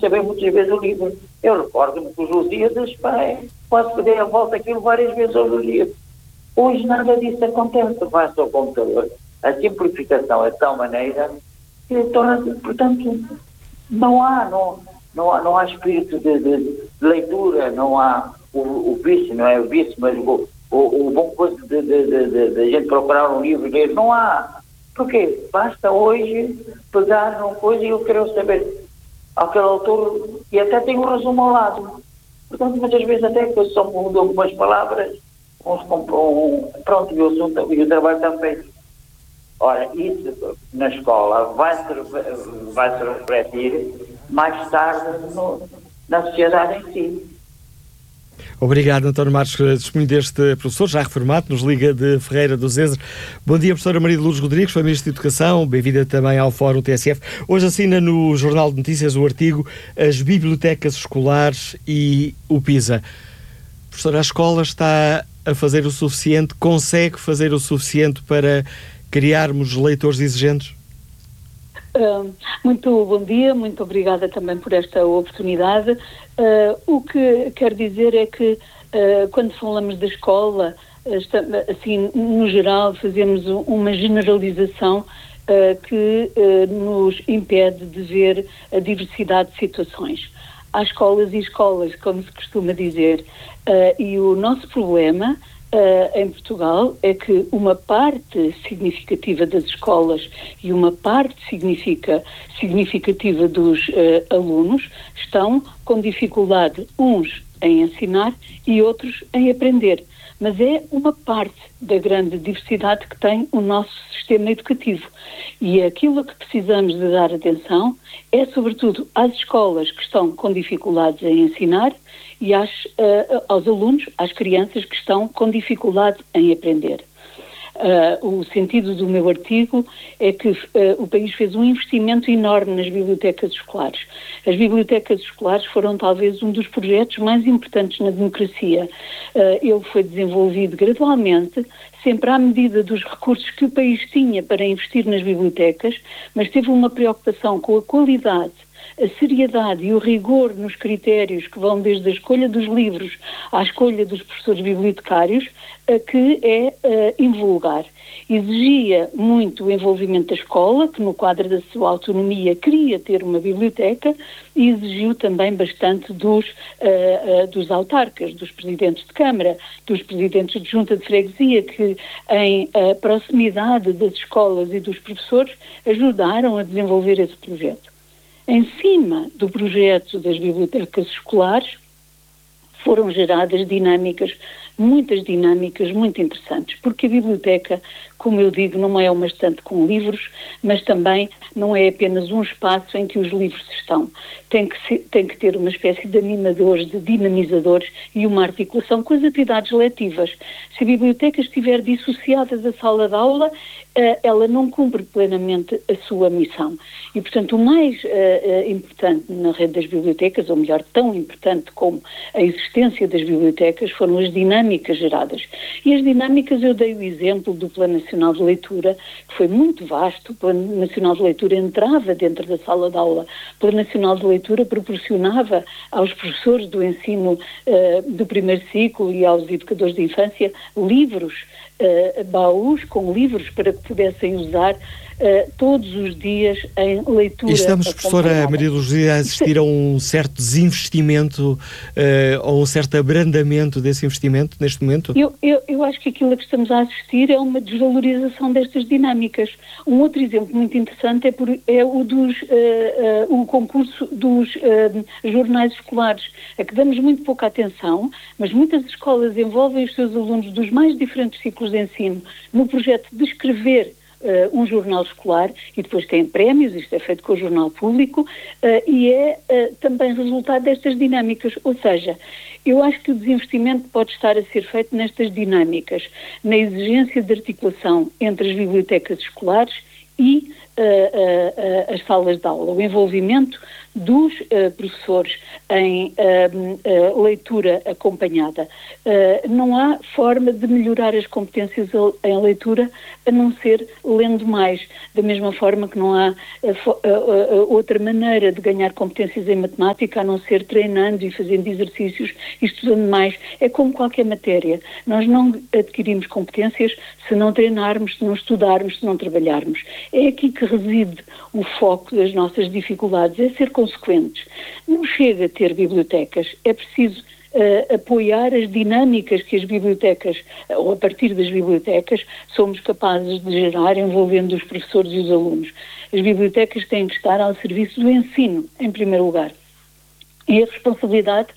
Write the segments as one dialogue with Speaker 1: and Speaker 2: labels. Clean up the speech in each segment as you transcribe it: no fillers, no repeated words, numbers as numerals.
Speaker 1: saber muitas vezes o livro. Eu recordo-me que os Lusíadas, posso pedir a volta aquilo várias vezes ao Lusíadas. Hoje nada disso acontece, basta ao computador. A simplificação é de tal maneira que torna-se, portanto, não há espírito de leitura, não há o vício, não é o vício, mas o bom coisa de gente procurar um livro e ler, não há. Porquê? Basta hoje pegar numa coisa e eu quero saber aquele autor, e até tem um resumo ao lado. Portanto, muitas vezes até que só mudam algumas palavras, pronto, e o assunto e o trabalho está feito. Ora, isso na escola vai-se refletir mais tarde na sociedade em si.
Speaker 2: Obrigado, António Marques, testemunho deste professor, já reformado, nos liga de Ferreira do Zezer. Bom dia, professora Maria de Lourdes Rodrigues, foi Ministra de Educação, bem-vinda também ao Fórum TSF. Hoje assina no Jornal de Notícias o artigo As Bibliotecas Escolares e o PISA. Professora, a escola está a fazer o suficiente, consegue fazer o suficiente para criarmos leitores exigentes?
Speaker 3: Muito bom dia, muito obrigada também por esta oportunidade. O que quero dizer é que quando falamos da escola, assim, no geral, fazemos uma generalização que nos impede de ver a diversidade de situações. Há escolas e escolas, como se costuma dizer, e o nosso problema em Portugal é que uma parte significativa das escolas e uma parte significativa dos alunos estão com dificuldade, uns em ensinar e outros em aprender. Mas é uma parte da grande diversidade que tem o nosso sistema educativo. E aquilo a que precisamos de dar atenção é, sobretudo, às escolas que estão com dificuldades em ensinar e aos alunos, às crianças que estão com dificuldade em aprender. O sentido do meu artigo é que o país fez um investimento enorme nas bibliotecas escolares. As bibliotecas escolares foram talvez um dos projetos mais importantes na democracia. Ele foi desenvolvido gradualmente, sempre à medida dos recursos que o país tinha para investir nas bibliotecas, mas teve uma preocupação com a qualidade, a seriedade e o rigor nos critérios que vão desde a escolha dos livros à escolha dos professores bibliotecários, que é invulgar. Exigia muito o envolvimento da escola, que no quadro da sua autonomia queria ter uma biblioteca, e exigiu também bastante dos autarcas, dos presidentes de Câmara, dos presidentes de Junta de Freguesia, que em proximidade das escolas e dos professores ajudaram a desenvolver esse projeto. Em cima do projeto das bibliotecas escolares foram geradas muitas dinâmicas muito interessantes, porque a biblioteca, como eu digo, não é uma estante com livros, mas também não é apenas um espaço em que os livros estão. Tem que ter uma espécie de animadores, de dinamizadores e uma articulação com as atividades letivas. Se a biblioteca estiver dissociada da sala de aula, ela não cumpre plenamente a sua missão. E, portanto, o mais importante na rede das bibliotecas, ou melhor, tão importante como a existência das bibliotecas, foram as dinâmicas geradas. E as dinâmicas, eu dei o exemplo do Plano Nacional de Leitura, que foi muito vasto. O Plano Nacional de Leitura entrava dentro da sala de aula. O Plano Nacional de Leitura proporcionava aos professores do ensino do primeiro ciclo e aos educadores de infância livros, baús com livros para que pudessem usar todos os dias em leitura.
Speaker 2: E estamos, professora Maria de Lourdes, a assistir a um certo desinvestimento ou um certo abrandamento desse investimento neste momento?
Speaker 3: Eu acho que aquilo a que estamos a assistir é uma desvalorização destas dinâmicas. Um outro exemplo muito interessante é o concurso dos jornais escolares, a que damos muito pouca atenção, mas muitas escolas envolvem os seus alunos dos mais diferentes ciclos de ensino no projeto de escrever um jornal escolar, e depois tem prémios, isto é feito com o jornal público, e é também resultado destas dinâmicas. Ou seja, eu acho que o desinvestimento pode estar a ser feito nestas dinâmicas, na exigência de articulação entre as bibliotecas escolares e as salas de aula, o envolvimento dos professores em leitura acompanhada. Não há forma de melhorar as competências em leitura a não ser lendo mais, da mesma forma que não há outra maneira de ganhar competências em matemática a não ser treinando e fazendo exercícios e estudando mais. É como qualquer matéria. Nós não adquirimos competências se não treinarmos, se não estudarmos, se não trabalharmos. É aqui que reside o foco das nossas dificuldades, é ser consequentes. Não chega a ter bibliotecas, é preciso apoiar as dinâmicas que as bibliotecas, ou a partir das bibliotecas, somos capazes de gerar envolvendo os professores e os alunos. As bibliotecas têm que estar ao serviço do ensino, em primeiro lugar. E a responsabilidade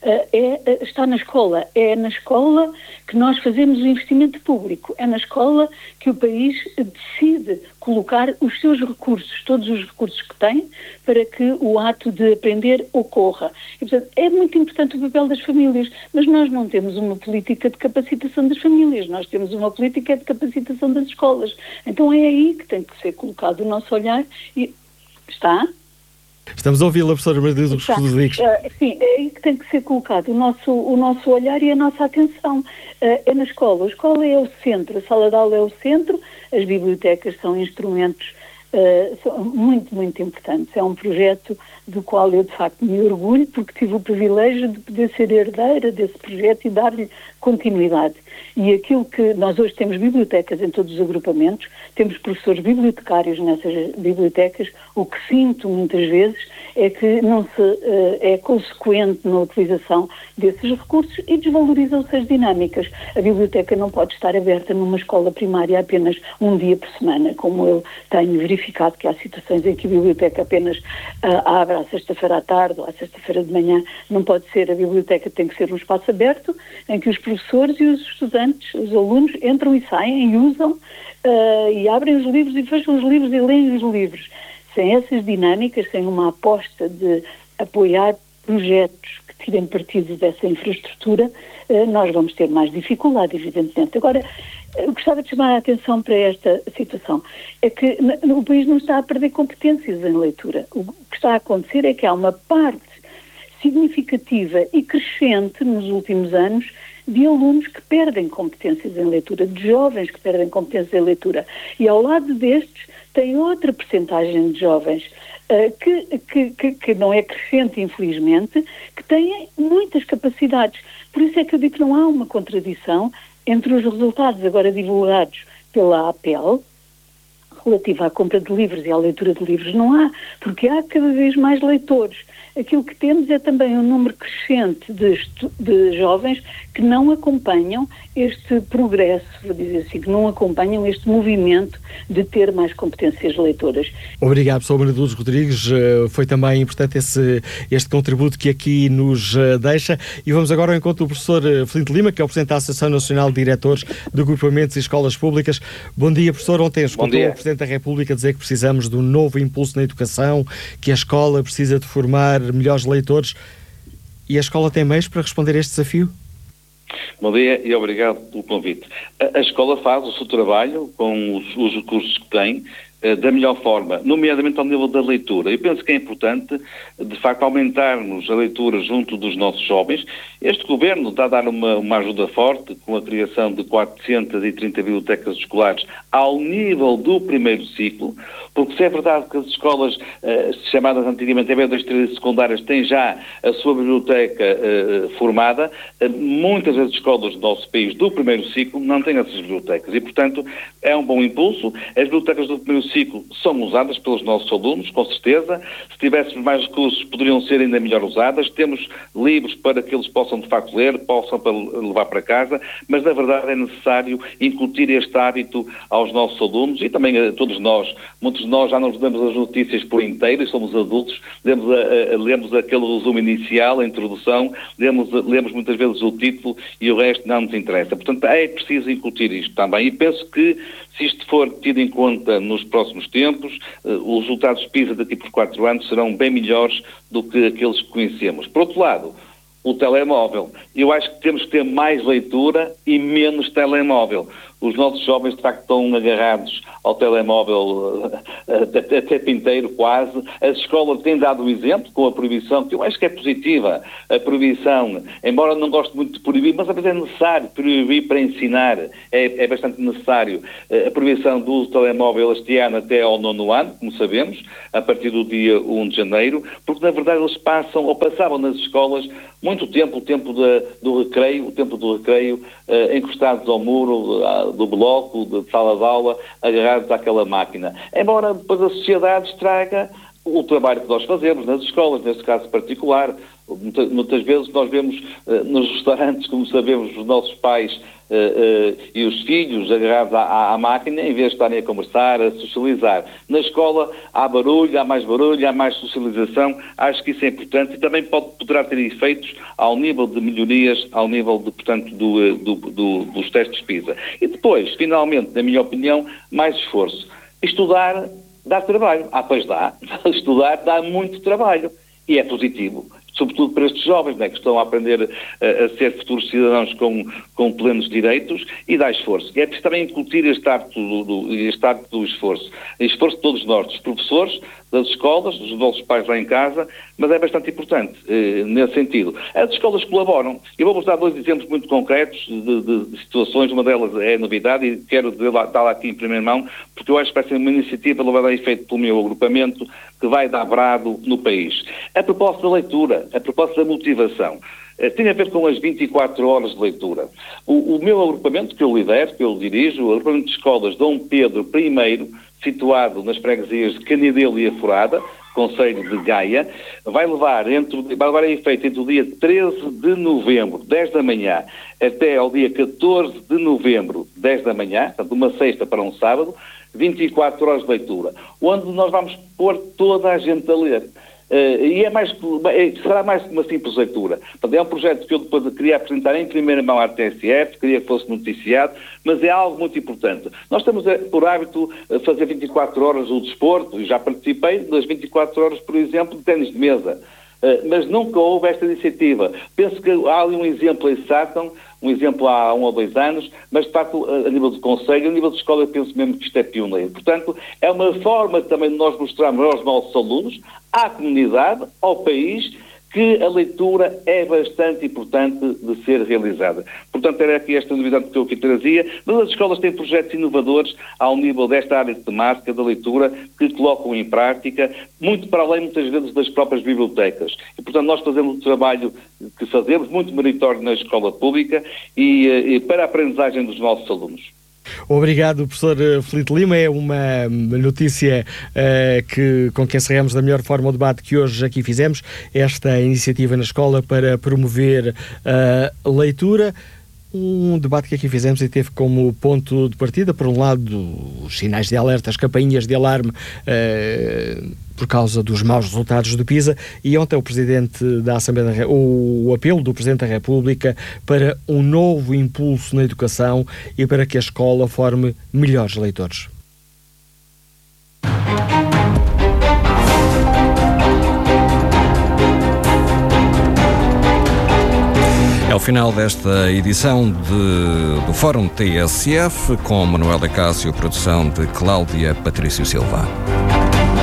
Speaker 3: está na escola. É na escola que nós fazemos o investimento público. É na escola que o país decide colocar os seus recursos, todos os recursos que tem, para que o ato de aprender ocorra. E, portanto, é muito importante o papel das famílias, mas nós não temos uma política de capacitação das famílias, nós temos uma política de capacitação das escolas. Então é aí que tem que ser colocado o nosso olhar e está...
Speaker 2: Estamos a ouvi-la, professora Maria dos Rodrigues.
Speaker 3: Sim, é aí que tem que ser colocado o nosso olhar e a nossa atenção. É na escola. A escola é o centro, a sala de aula é o centro, as bibliotecas são instrumentos são muito, muito importantes. É um projeto do qual eu, de facto, me orgulho, porque tive o privilégio de poder ser herdeira desse projeto e dar-lhe continuidade. E aquilo que nós hoje temos bibliotecas em todos os agrupamentos, temos professores bibliotecários nessas bibliotecas, o que sinto muitas vezes é que não se é consequente na utilização desses recursos e desvalorizam-se as dinâmicas. A biblioteca não pode estar aberta numa escola primária apenas um dia por semana, como eu tenho verificado que há situações em que a biblioteca apenas abre à sexta-feira à tarde ou à sexta-feira de manhã. Não pode ser, a biblioteca tem que ser um espaço aberto em que os professores e os estudantes, os alunos, entram e saem e usam e abrem os livros e fecham os livros e leem os livros. Sem essas dinâmicas, sem uma aposta de apoiar projetos que tirem partido dessa infraestrutura, nós vamos ter mais dificuldade, evidentemente. Agora, eu gostava de chamar a atenção para esta situação. É que o país não está a perder competências em leitura. O que está a acontecer é que há uma parte significativa e crescente nos últimos anos de alunos que perdem competências em leitura, de jovens que perdem competências em leitura. E ao lado destes tem outra percentagem de jovens que não é crescente, infelizmente, que têm muitas capacidades. Por isso é que eu digo que não há uma contradição entre os resultados agora divulgados pela APEL, relativa à compra de livros e à leitura de livros, não há, porque há cada vez mais leitores. Aquilo que temos é também um número crescente de jovens que não acompanham este progresso, vou dizer assim, que não acompanham este movimento de ter mais competências leitoras.
Speaker 2: Obrigado, professor Maria dos Rodrigues. Foi também importante este contributo que aqui nos deixa. E vamos agora ao encontro do professor Filipe Lima, que é o presidente da Associação Nacional de Diretores de Agrupamentos e Escolas Públicas. Bom dia, professor. Ontem escutou o Presidente da República dizer que precisamos de um novo impulso na educação, que a escola precisa de formar melhores leitores. E a escola tem meios para responder a este desafio?
Speaker 4: Bom dia e obrigado pelo convite. A escola faz o seu trabalho com os recursos que tem, da melhor forma, nomeadamente ao nível da leitura. Eu penso que é importante, de facto, aumentarmos a leitura junto dos nossos jovens. Este governo está a dar uma ajuda forte com a criação de 430 bibliotecas escolares ao nível do primeiro ciclo, porque se é verdade que as escolas chamadas antigamente EB2, 3 e secundárias têm já a sua biblioteca formada, muitas das escolas do nosso país do primeiro ciclo não têm essas bibliotecas e, portanto, é um bom impulso. As bibliotecas do primeiro ciclo são usadas pelos nossos alunos, com certeza. Se tivéssemos mais recursos, poderiam ser ainda melhor usadas. Temos livros para que eles possam, de facto, ler, possam levar para casa, mas, na verdade, é necessário incutir este hábito aos nossos alunos e também a todos nós. Muitos de nós já não lemos as notícias por inteiro e somos adultos, lemos aquele resumo inicial, a introdução, lemos muitas vezes o título e o resto não nos interessa. Portanto, é preciso incutir isto também. E penso que, se isto for tido em conta nos próximos tempos, os resultados PISA daqui por 4 anos serão bem melhores do que aqueles que conhecemos. Por outro lado, o telemóvel. Eu acho que temos que ter mais leitura e menos telemóvel. Os nossos jovens, de facto, estão agarrados ao telemóvel até inteiro, quase. As escolas têm dado o exemplo com a proibição, que eu acho que é positiva. A proibição, embora não goste muito de proibir, mas às vezes é necessário proibir para ensinar. É bastante necessário. A proibição do uso do telemóvel este ano até ao 9º ano, como sabemos, a partir do dia 1 de janeiro, porque, na verdade, eles passavam nas escolas muito tempo, o tempo do recreio, encostados ao muro do bloco, de sala de aula, agarrados àquela máquina. Embora depois a sociedade estraga o trabalho que nós fazemos nas escolas, neste caso particular. Muitas vezes nós vemos nos restaurantes, como sabemos, os nossos pais e os filhos agarrados à máquina, em vez de estarem a conversar, a socializar. Na escola há barulho, há mais socialização. Acho que isso é importante e também poderá ter efeitos ao nível de melhorias, ao nível, portanto, dos testes PISA. E depois, finalmente, na minha opinião, mais esforço. Estudar dá trabalho. Pois dá. Estudar dá muito trabalho. E é positivo. Sobretudo para estes jovens, né, que estão a aprender a ser futuros cidadãos com plenos direitos, e dá esforço. E é preciso também incutir este hábito do esforço. Esforço de todos nós, dos professores, das escolas, dos nossos pais lá em casa, mas é bastante importante nesse sentido. As escolas colaboram. Eu vou mostrar 2 exemplos muito concretos de situações. Uma delas é novidade e quero dar aqui em primeira mão, porque eu acho que vai ser uma iniciativa levada a efeito pelo meu agrupamento que vai dar brado no país. A propósito da leitura, a propósito da motivação, tem a ver com as 24 horas de leitura. O meu agrupamento, que eu lidero, que eu dirijo, o agrupamento de escolas Dom Pedro I, situado nas freguesias de Canidelo e Aforada, Concelho de Gaia, vai levar a efeito entre o dia 13 de novembro, 10 da manhã, até ao dia 14 de novembro, 10 da manhã, portanto, uma sexta para um sábado, 24 horas de leitura, onde nós vamos pôr toda a gente a ler. E será mais que uma simples leitura. Portanto, é um projeto que eu depois queria apresentar em primeira mão à TSF, queria que fosse noticiado, mas é algo muito importante. Nós temos por hábito fazer 24 horas o desporto, e já participei das 24 horas, por exemplo, de ténis de mesa. Mas nunca houve esta iniciativa. Penso que há ali um exemplo em Sátão, um exemplo há 1 ou 2 anos, mas de facto a nível do concelho, a nível de escola, eu penso mesmo que isto é pioneiro. Portanto, é uma forma também de nós mostrarmos aos nossos alunos, à comunidade, ao país, que a leitura é bastante importante de ser realizada. Portanto, era aqui esta novidade que eu aqui trazia, mas as escolas têm projetos inovadores ao nível desta área de temática da leitura que colocam em prática, muito para além, muitas vezes, das próprias bibliotecas. E, portanto, nós fazemos o trabalho que fazemos, muito meritório na escola pública e para a aprendizagem dos nossos alunos.
Speaker 2: Obrigado, professor Filipe Lima. É uma notícia com que encerramos da melhor forma o debate que hoje aqui fizemos, esta iniciativa na escola para promover a leitura. Um debate que aqui fizemos e teve como ponto de partida, por um lado, os sinais de alerta, as campainhas de alarme por causa dos maus resultados do PISA, e ontem o Presidente da Assembleia, o apelo do Presidente da República para um novo impulso na educação e para que a escola forme melhores leitores.
Speaker 5: É o final desta edição do Fórum TSF, com Manuel da Cássio, produção de Cláudia Patrício Silva.